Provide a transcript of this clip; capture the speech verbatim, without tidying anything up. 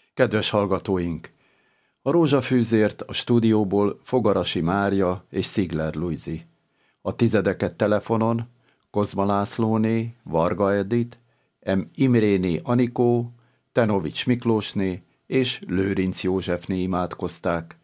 Kedves hallgatóink! A rózsafűzért a stúdióból Fogarasi Mária és Szigler Lujzi. A tizedeket telefonon Kozma Lászlóné, Varga Edit, M. Imréné Anikó, Tenovics Miklósné és Lőrinc Józsefné imádkozták.